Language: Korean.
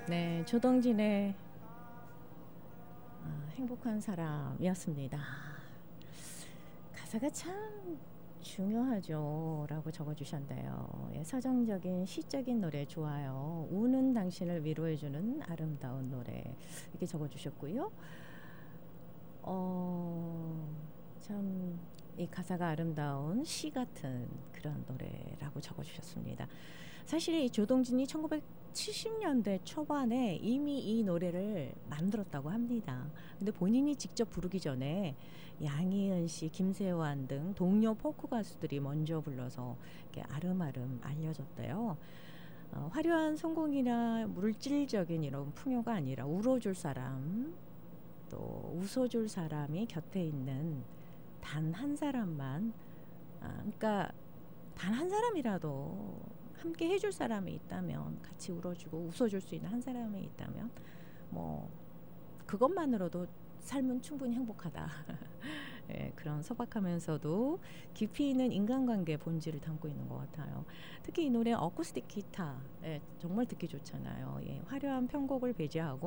네, 조동진의 행복한 사람이었습니다. 가사가 참 중요하죠 라고 적어주셨는데요. 예, 서정적인 시적인 노래 좋아요. 우는 당신을 위로해주는 아름다운 노래, 이렇게 적어주셨고요. 참 이 가사가 아름다운 시 같은 그런 노래라고 적어주셨습니다. 사실 이 조동진이 1970년대 초반에 이미 이 노래를 만들었다고 합니다. 근데 본인이 직접 부르기 전에 양희은 씨, 김세환 등 동료 포크 가수들이 먼저 불러서 이렇게 아름아름 알려졌대요. 화려한 성공이나 물질적인 이런 풍요가 아니라 울어줄 사람, 또 웃어줄 사람이 곁에 있는 단 한 사람만, 그러니까 단 한 사람이라도 함께 해줄 사람이 있다면, 같이 울어주고 웃어줄 수 있는 한 사람이 있다면 뭐 그것만으로도 삶은 충분히 행복하다. 예, 그런 소박하면서도 깊이 있는 인간관계 본질을 담고 있는 것 같아요. 특히 이 노래 어쿠스틱 기타, 예, 정말 듣기 좋잖아요. 예, 화려한 편곡을 배제하고